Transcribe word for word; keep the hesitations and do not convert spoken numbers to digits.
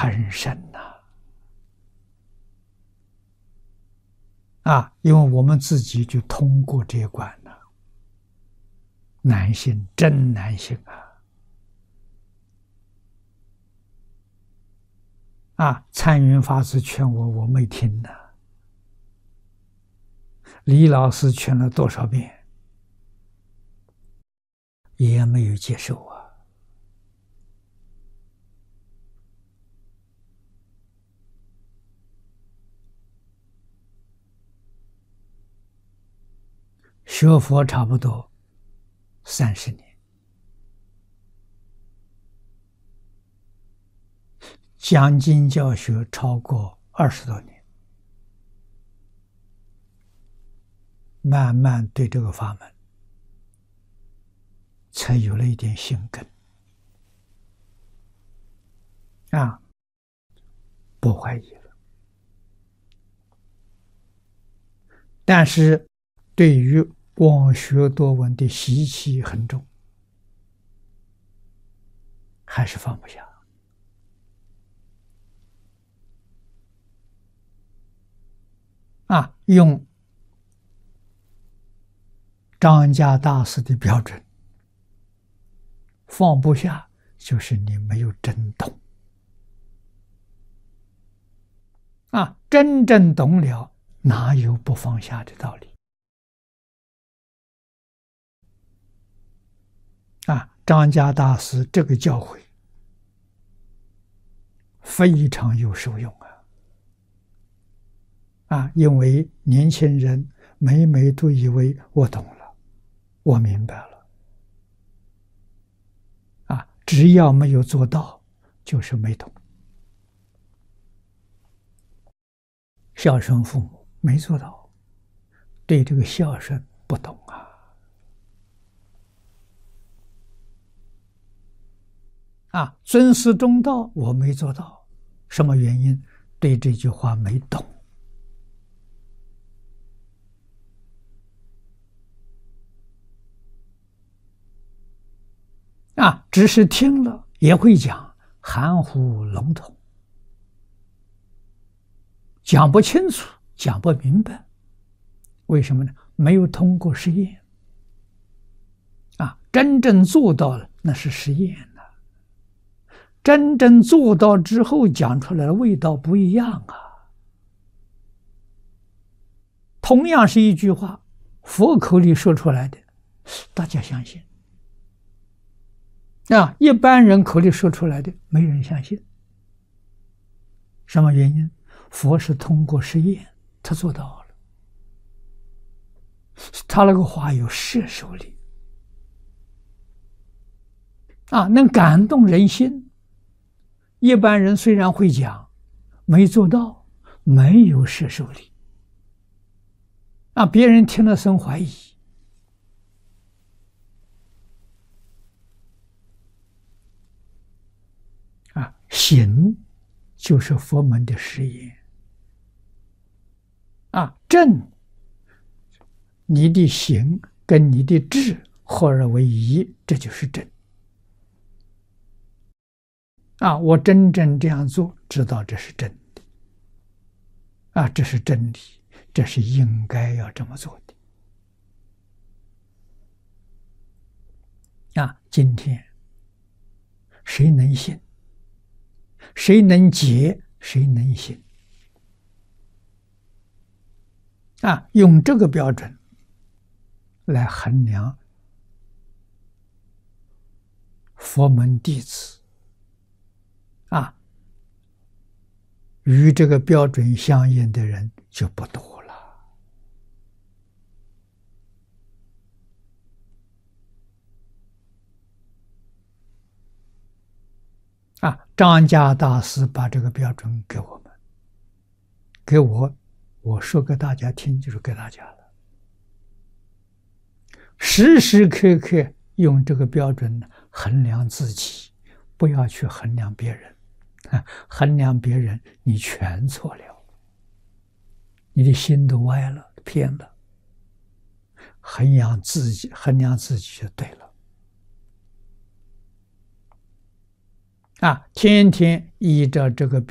很深呐。啊，因为我们自己就通过这一关了，难信，真难信啊！啊，参云法师劝我，我没听呢。李老师劝了多少遍，也没有接受啊。学佛差不多三十年，讲经教学超过二十多年，慢慢对这个法门才有了一点心根啊，不怀疑了。但是对于广学多闻的习气很重，还是放不下啊。用张家大师的标准，放不下就是你没有真懂啊，真正懂了，哪有不放下的道理啊？张家大师这个教诲非常有受用啊！啊，因为年轻人每每都以为我懂了，我明白了，啊，只要没有做到，就是没懂。孝顺父母没做到，对这个孝顺不懂啊。啊，尊师重道我没做到，什么原因？对这句话没懂。啊，只是听了也会讲，含糊笼统，讲不清楚，讲不明白。为什么呢？没有通过实验。啊，真正做到了，那是实验的。真正做到之后，讲出来的味道不一样啊。同样是一句话，佛口里说出来的，大家相信。啊，一般人口里说出来的，没人相信。什么原因？佛是通过实验，他做到了。他那个话有摄受力啊，能感动人心。一般人虽然会讲，没做到，没有摄受力啊，别人听了生怀疑啊。行就是佛门的实验啊，正你的行跟你的智合而为一，这就是正啊。我真正这样做，知道这是真的啊，这是真理，这是应该要这么做的啊。今天谁能信，谁能解，谁能信啊？用这个标准来衡量佛门弟子啊，与这个标准相应的人就不多了啊。张家大师把这个标准给我们，给我，我说给大家听，就是给大家了。时时刻刻用这个标准衡量自己，不要去衡量别人。衡量别人，你全错了，你的心都歪了，偏了。衡量自己，衡量自己就对了。 啊，天天依着这个